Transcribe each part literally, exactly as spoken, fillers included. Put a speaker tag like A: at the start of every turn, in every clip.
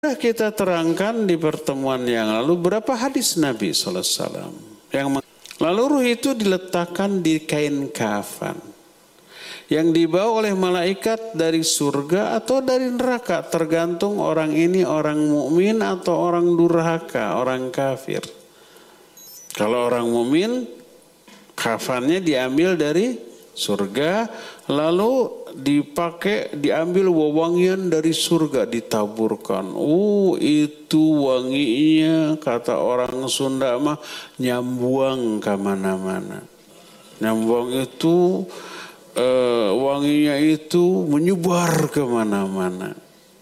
A: Sudah kita terangkan di pertemuan yang lalu berapa hadis Nabi shallallahu alaihi wasallam yang lalu ruh itu diletakkan di kain kafan yang dibawa oleh malaikat dari surga atau dari neraka, tergantung orang ini orang mukmin atau orang durhaka, orang kafir. Kalau orang mukmin, kafannya diambil dari surga, lalu dipakai, diambil wewangian dari surga, ditaburkan. Oh, itu wanginya, kata orang Sunda mah, nyambuang kemana-mana. Nyambuang itu eh, wanginya itu menyebar kemana-mana.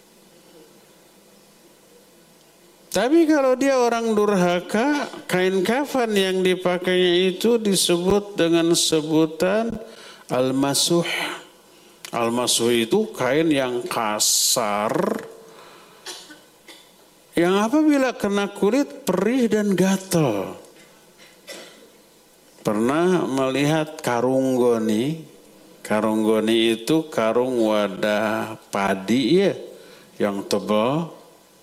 A: Tapi kalau dia orang durhaka, kain kafan yang dipakainya itu disebut dengan sebutan al-masuh. Al-masuh itu kain yang kasar, yang apabila kena kulit perih dan gatal. Pernah melihat karung goni? Karung goni itu karung wadah padi ya, yang tebal.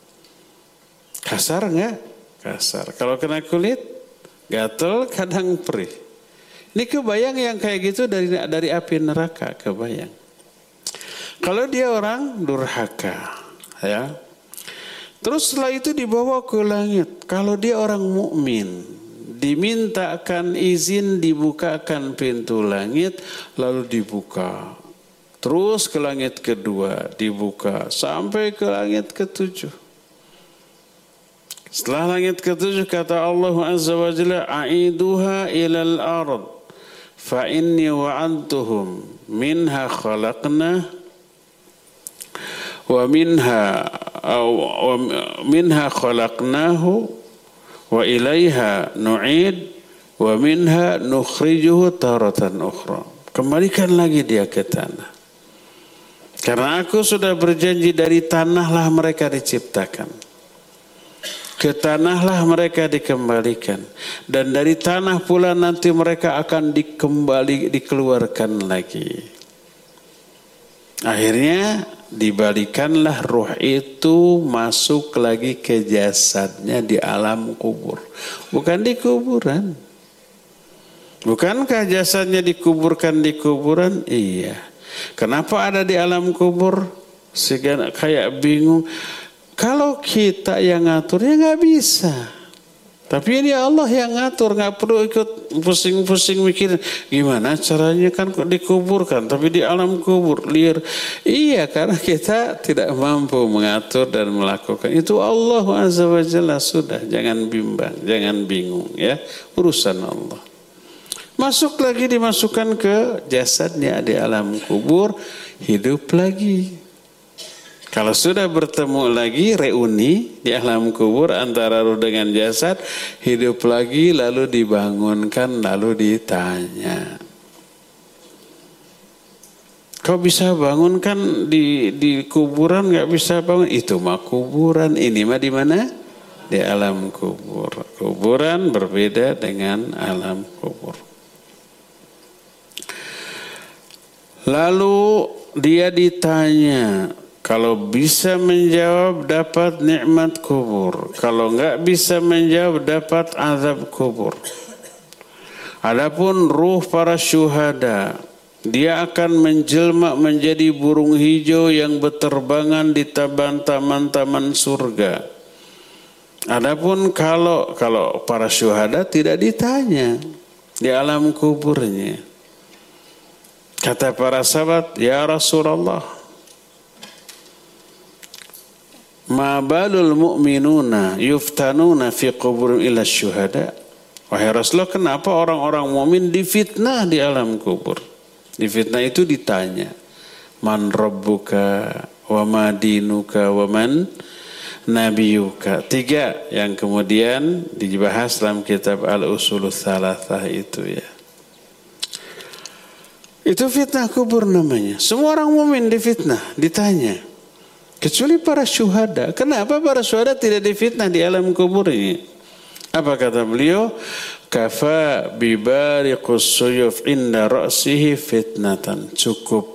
A: Kasar enggak? Kasar. Kalau kena kulit, gatal, kadang perih. Ini kebayang yang kayak gitu dari dari api neraka, kebayang. Kalau dia orang durhaka, ya. Terus setelah itu dibawa ke langit. Kalau dia orang mukmin, dimintakan izin dibukakan pintu langit, lalu dibuka. Terus ke langit kedua dibuka sampai ke langit ketujuh. Setelah langit ketujuh kata Allah Azza wa Jalla, "A'iduha ilal ard fa inni wa'antuhum minha khalaqna wa minha wa minha khalaqnahu wa ilaiha nu'id wa minha nukhrijuhu taratan ukhra." Kembalikan lagi dia ke tanah. Karena aku sudah berjanji dari tanahlah mereka diciptakan. Ke tanahlah mereka dikembalikan, dan dari tanah pula nanti mereka akan dikembali dikeluarkan lagi. Akhirnya dibalikanlah ruh itu masuk lagi ke jasadnya di alam kubur, bukan di kuburan. Bukankah jasadnya dikuburkan di kuburan? Iya. Kenapa ada di alam kubur? Sehingga kayak bingung. Kalau kita yang ngatur ya nggak bisa. Tapi ini Allah yang ngatur, nggak perlu ikut pusing-pusing mikir gimana caranya, kan dikuburkan tapi di alam kubur liar. Iya, karena kita tidak mampu mengatur dan melakukan itu. Allah Azza wa Jalla sudah, jangan bimbang, jangan bingung ya, urusan Allah. Masuk lagi, dimasukkan ke jasadnya di alam kubur, hidup lagi. Kalau sudah bertemu lagi, reuni di alam kubur antara ruh dengan jasad, hidup lagi, lalu dibangunkan, lalu ditanya. Kau bisa bangun kan di di kuburan, nggak bisa bangun? Itu mah kuburan, ini mah di mana? Di alam kubur. Kuburan berbeda dengan alam kubur. Lalu dia ditanya. Kalau bisa menjawab dapat nikmat kubur. Kalau enggak bisa menjawab dapat azab kubur. Adapun ruh para syuhada, dia akan menjelma menjadi burung hijau yang berterbangan di taman-taman surga. Adapun kalau kalau para syuhada tidak ditanya di alam kuburnya. Kata para sahabat, "Ya Rasulullah, ma balul mu'minuna yuftanuna fi qubur ila syuhada." Wahai Rasulullah, kenapa orang-orang mukmin difitnah di alam kubur? Difitnah itu ditanya, man rabbuka wa ma dinuka wa man nabiyuka. Tiga yang kemudian dibahas dalam kitab Al-Usulul Thalathah itu ya. Itu fitnah kubur namanya. Semua orang mukmin difitnah, ditanya. Kecuali para syuhada. Kenapa para syuhada tidak difitnah di alam kubur ini? Apa kata beliau? Kafa bibariqus suyuf inda ra'sihi fitnatan. Cukup